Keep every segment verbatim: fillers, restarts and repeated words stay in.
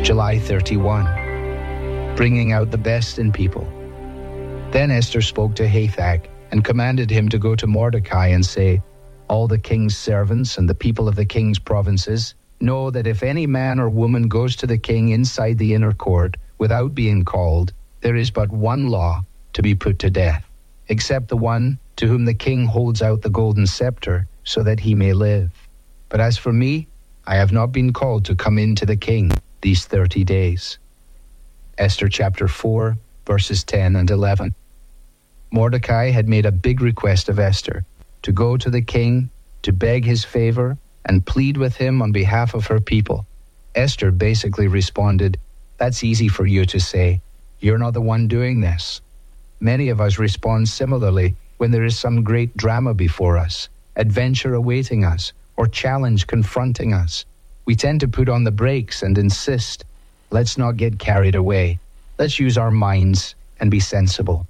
July thirty-first. Bringing out the best in people. Then Esther spoke to Hathach and commanded him to go to Mordecai and say, all the king's servants and the people of the king's provinces know that if any man or woman goes to the king inside the inner court without being called, there is but one law to be put to death, except the one to whom the king holds out the golden scepter so that he may live. But as for me, I have not been called to come in to the king these thirty days. Esther chapter four, verses ten and eleven. Mordecai had made a big request of Esther to go to the king, to beg his favor, and plead with him on behalf of her people. Esther basically responded, that's easy for you to say. You're not the one doing this. Many of us respond similarly when there is some great drama before us, adventure awaiting us, or challenge confronting us. We tend to put on the brakes and insist, let's not get carried away. Let's use our minds and be sensible.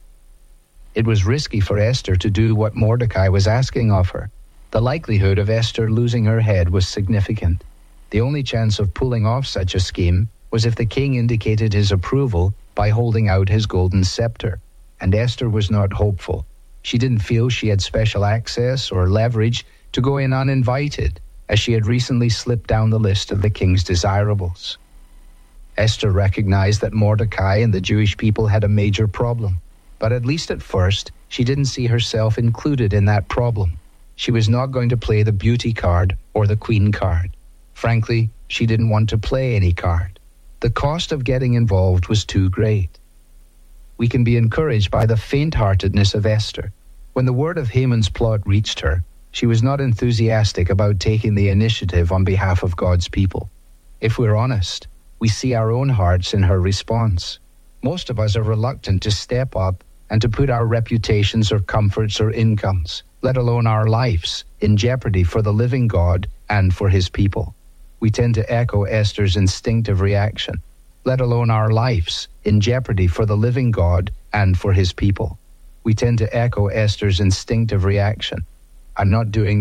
It was risky for Esther to do what Mordecai was asking of her. The likelihood of Esther losing her head was significant. The only chance of pulling off such a scheme was if the king indicated his approval by holding out his golden scepter. And Esther was not hopeful. She didn't feel she had special access or leverage to go in uninvited, as she had recently slipped down the list of the king's desirables. Esther recognized that Mordecai and the Jewish people had a major problem. But at least at first, she didn't see herself included in that problem. She was not going to play the beauty card or the queen card. Frankly, she didn't want to play any card. The cost of getting involved was too great. We can be encouraged by the faint-heartedness of Esther. When the word of Haman's plot reached her, she was not enthusiastic about taking the initiative on behalf of God's people. If we're honest, we see our own hearts in her response. Most of us are reluctant to step up and to put our reputations or comforts or incomes, let alone our lives, in jeopardy for the living God and for his people. We tend to echo Esther's instinctive reaction, let alone our lives, in jeopardy for the living God and for his people. We tend to echo Esther's instinctive reaction. I'm not doing